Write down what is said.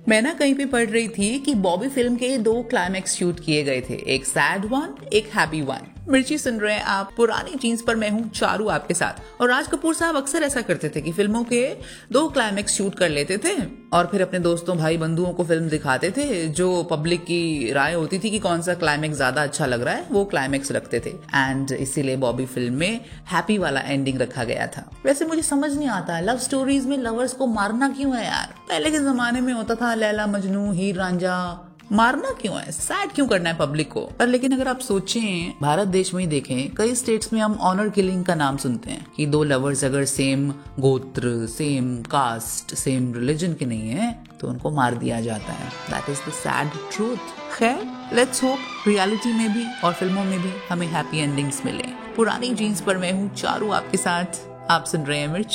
मैं ना कहीं पे पढ़ रही थी कि बॉबी फिल्म के 2 क्लाइमैक्स शूट किए गए थे, एक सैड वन, एक हैप्पी वन। मिर्ची सुन रहे हैं आप पुरानी जीन्स पर, मैं हूँ चारू आपके साथ। और राज कपूर साहब अक्सर ऐसा करते थे कि फिल्मों के 2 क्लाइमैक्स शूट कर लेते थे और फिर अपने दोस्तों भाई बंधुओं को फिल्म दिखाते थे। जो पब्लिक की राय होती थी कि कौन सा क्लाइमैक्स ज्यादा अच्छा लग रहा है, वो क्लाइमैक्स रखते थे। एंड इसीलिए बॉबी फिल्म में हैप्पी वाला एंडिंग रखा गया था। वैसे मुझे समझ नहीं आता है, लव स्टोरीज में लवर्स को मारना क्यों है यार? पहले के जमाने में होता था लैला मजनू, हीर रांझा, मारना क्यों है? सैड क्यों करना है पब्लिक को? पर लेकिन अगर आप सोचें, भारत देश में ही देखें, कई स्टेट्स में हम ऑनर किलिंग का नाम सुनते हैं कि 2 लवर्स अगर सेम गोत्र, सेम कास्ट, सेम रिलीजन के नहीं है तो उनको मार दिया जाता है। That is the sad truth. खैर, लेट्स होप रियलिटी में भी और फिल्मों में भी हमें हैप्पी एंडिंग्स मिले। पुरानी जीन्स पर मैं हूँ चारू आपके साथ। आप सुन रहे हैं मिर्च।